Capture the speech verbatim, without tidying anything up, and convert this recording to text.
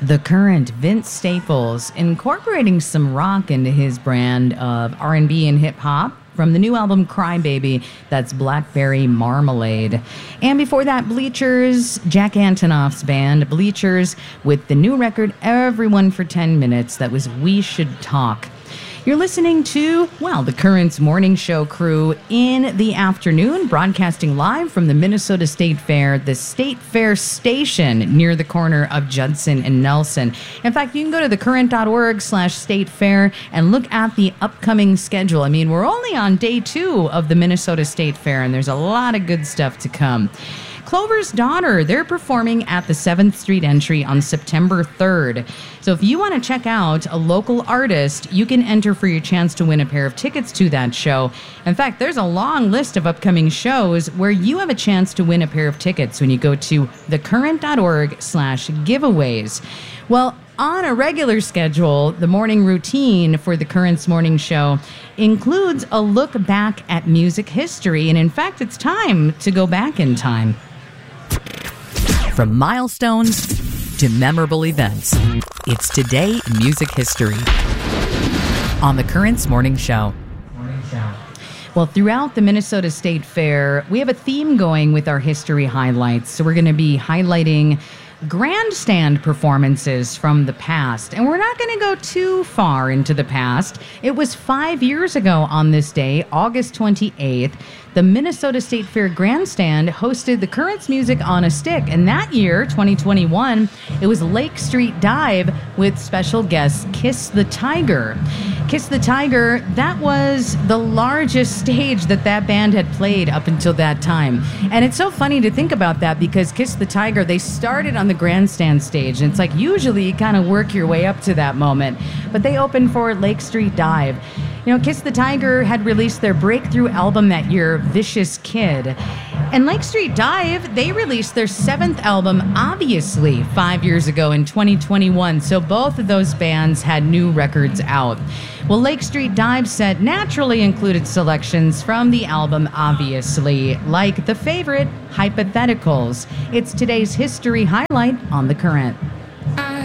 The Current, Vince Staples, incorporating some rock into his brand of R and B and hip-hop from the new album Crybaby, that's Blackberry Marmalade. And before that, Bleachers, Jack Antonoff's band, Bleachers, with the new record Everyone for ten minutes, that was We Should Talk. You're listening to, well, the Current's morning show crew in the afternoon, broadcasting live from the Minnesota State Fair, the State Fair station near the corner of Judson and Nelson. In fact, you can go to thecurrent.org slash state fair and look at the upcoming schedule. I mean, we're only on day two of the Minnesota State Fair, and there's a lot of good stuff to come. Clover's Daughter, they're performing at the seventh Street Entry on September third. So if you want to check out a local artist, you can enter for your chance to win a pair of tickets to that show. In fact, there's a long list of upcoming shows where you have a chance to win a pair of tickets when you go to thecurrent.org slash giveaways. Well, on a regular schedule, the morning routine for the Current's morning show includes a look back at music history. And in fact, it's time to go back in time. From milestones to memorable events, it's Today in Music History on the Current's Morning Show. Morning Show. Well, throughout the Minnesota State Fair, we have a theme going with our history highlights. So we're going to be highlighting grandstand performances from the past. And we're not going to go too far into the past. It was five years ago on this day, August twenty-eighth, the Minnesota State Fair Grandstand hosted the Current's Music on a Stick. And that year, twenty twenty-one, it was Lake Street Dive with special guest Kiss the Tiger. Kiss the Tiger, that was the largest stage that that band had played up until that time. And it's so funny to think about that because Kiss the Tiger, they started on the grandstand stage. And it's like usually you kind of work your way up to that moment. But they opened for Lake Street Dive. You know, Kiss the Tiger had released their breakthrough album that year, Vicious Kid. And Lake Street Dive, they released their seventh album, Obviously, five years ago in twenty twenty-one. So both of those bands had new records out. Well, Lake Street Dive set naturally included selections from the album Obviously, like the favorite, Hypotheticals. It's today's history highlight on The Current.